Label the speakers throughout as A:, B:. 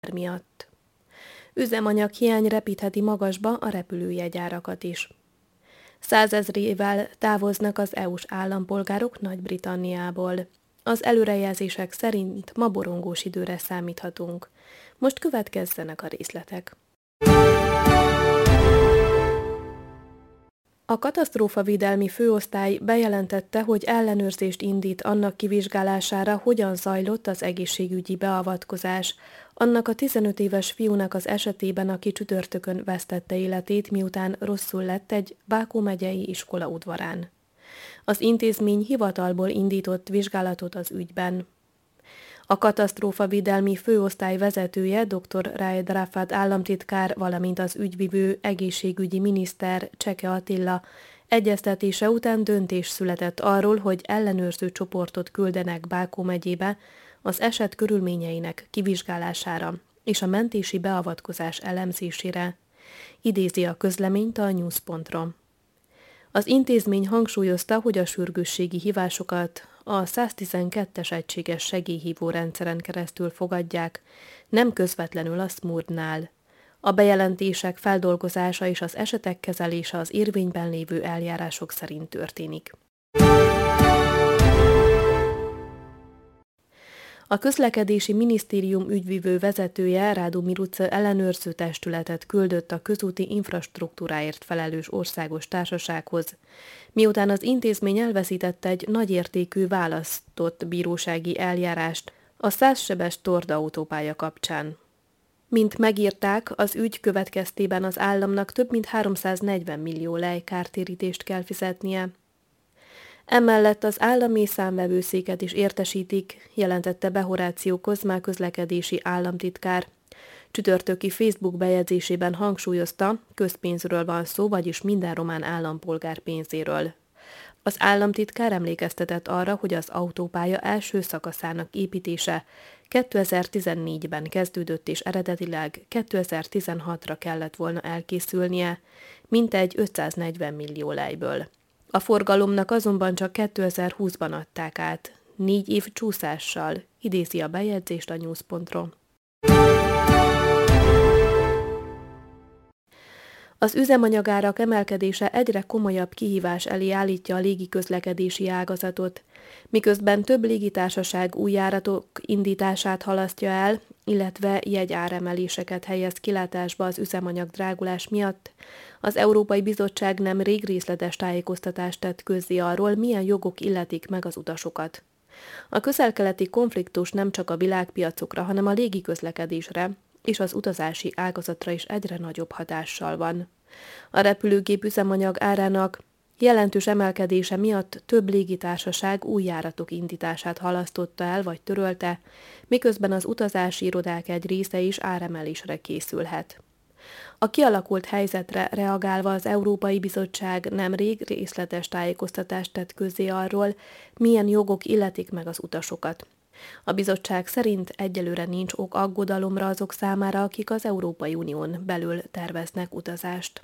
A: miatt. Üzemanyaghiány repítheti magasba a repülőjegyárakat is. 100 000-ével távoznak az EU-s állampolgárok Nagy-Britanniából. Az előrejelzések szerint ma borongós időre számíthatunk. Most következzenek a részletek. A katasztrófavédelmi főosztály bejelentette, hogy ellenőrzést indít annak kivizsgálására, hogyan zajlott az egészségügyi beavatkozás, annak a 15 éves fiúnak az esetében, aki csütörtökön vesztette életét, miután rosszul lett egy Bákó megyei iskola udvarán. Az intézmény hivatalból indított vizsgálatot az ügyben. A katasztrófavédelmi főosztály vezetője, dr. Raed Rafat államtitkár, valamint az ügyvivő egészségügyi miniszter Cseke Attila egyeztetése után döntés született arról, hogy ellenőrző csoportot küldenek Bákó megyébe az eset körülményeinek kivizsgálására és a mentési beavatkozás elemzésére, idézi a közleményt a news.ro. Az intézmény hangsúlyozta, hogy a sürgősségi hívásokat a 112-es egységes segélyhívó rendszeren keresztül fogadják, nem közvetlenül a SMURD-nál. A bejelentések feldolgozása és az esetek kezelése az érvényben lévő eljárások szerint történik. A közlekedési minisztérium ügyvivő vezetője, Rádu Miruc ellenőrző testületet küldött a közúti infrastruktúráért felelős országos társasághoz, miután az intézmény elveszítette egy nagyértékű választott bírósági eljárást a 100 sebes Tord autópálya kapcsán. Mint megírták, az ügy következtében az államnak több mint 340 millió lej kártérítést kell fizetnie. Emellett az állami számvevőszéket is értesítik, jelentette be Horácio Kozmá közlekedési államtitkár. Csütörtöki Facebook bejegyzésében hangsúlyozta, közpénzről van szó, vagyis minden román állampolgár pénzéről. Az államtitkár emlékeztetett arra, hogy az autópálya első szakaszának építése 2014-ben kezdődött, és eredetileg 2016-ra kellett volna elkészülnie, mintegy 540 millió lejből. A forgalomnak azonban csak 2020-ban adták át, 4 év csúszással, idézi a bejegyzést a news.ro. Az üzemanyagárak emelkedése egyre komolyabb kihívás elé állítja a légiközlekedési ágazatot, miközben több légitársaság új járatok indítását halasztja el, illetve jegyáremeléseket helyez kilátásba az üzemanyag drágulás miatt. Az Európai Bizottság nemrég részletes tájékoztatást tett közzé arról, milyen jogok illetik meg az utasokat. A közel-keleti konfliktus nem csak a világpiacokra, hanem a légiközlekedésre és az utazási ágazatra is egyre nagyobb hatással van. A repülőgép üzemanyag árának jelentős emelkedése miatt több légitársaság új járatok indítását halasztotta el vagy törölte, miközben az utazási irodák egy része is áremelésre készülhet. A kialakult helyzetre reagálva az Európai Bizottság nemrég részletes tájékoztatást tett közzé arról, milyen jogok illetik meg az utasokat. A bizottság szerint egyelőre nincs ok aggodalomra azok számára, akik az Európai Unión belül terveznek utazást.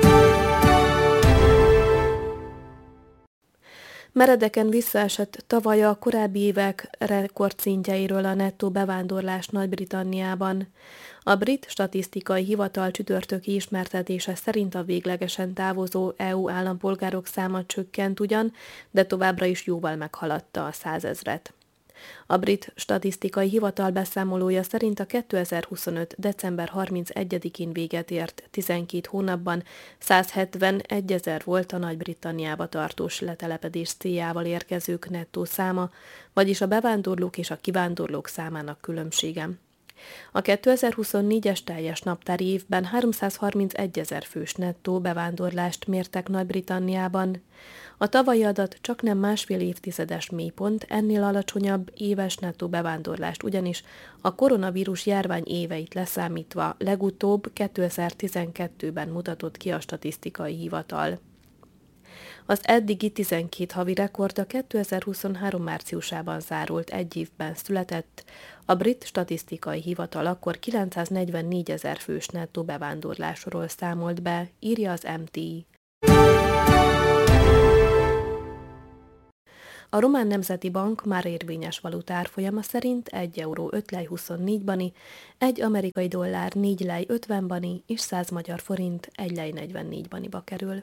A: Meredeken visszaesett tavaly a korábbi évek rekordszintjeiről a nettó bevándorlás Nagy-Britanniában. A brit statisztikai hivatal csütörtöki ismertetése szerint a véglegesen távozó EU állampolgárok száma csökkent ugyan, de továbbra is jóval meghaladta a 100 000-et. A brit statisztikai hivatal beszámolója szerint a 2025. december 31-én véget ért 12 hónapban 171 000 volt a Nagy-Britanniába tartós letelepedés céljával érkezők nettó száma, vagyis a bevándorlók és a kivándorlók számának különbsége. A 2024-es teljes naptári évben 331 000 fős nettó bevándorlást mértek Nagy-Britanniában. A tavalyi adat csaknem másfél évtizedes mélypont, ennél alacsonyabb éves nettó bevándorlást ugyanis a koronavírus járvány éveit leszámítva legutóbb 2012-ben mutatott ki a statisztikai hivatal. Az eddigi 12 havi rekord a 2023 márciusában zárult egy évben született, a brit statisztikai hivatal akkor 944 000 fős nettó bevándorlásról számolt be, írja az MT. A Román Nemzeti Bank már érvényes valutárfolyama szerint 1 euró 5 lej 24 bani, 1 amerikai dollár 4 lej 50 bani és 100 magyar forint 1 lej 44 baniba kerül.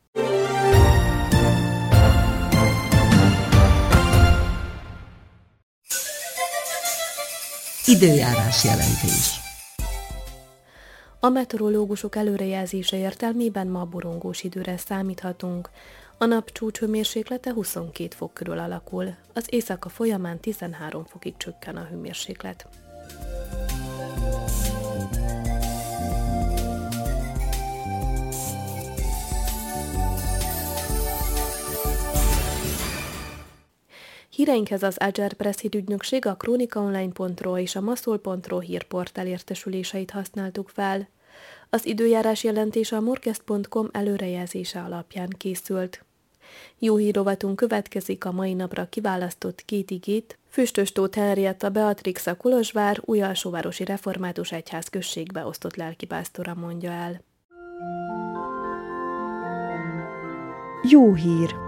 B: Időjárás jelentés.
A: A meteorológusok előrejelzése értelmében ma borongós időre számíthatunk. A nap csúcshőmérséklete 22 fok körül alakul, az éjszaka folyamán 13 fokig csökken a hőmérséklet. Híreinkhez az Agile Press hírügynökség, a kronikaonline.ro és a maszol.ro hírportál értesüléseit használtuk fel. Az időjárás jelentése a morkest.com előrejelzése alapján készült. Jó hírovatunk következik a mai napra kiválasztott 2 igét. Füstös Tóth Henrietta Beatrix a Kolozsvár Újalsóvárosi Református Egyház községbe osztott lelkipásztora mondja el.
C: Jó hír!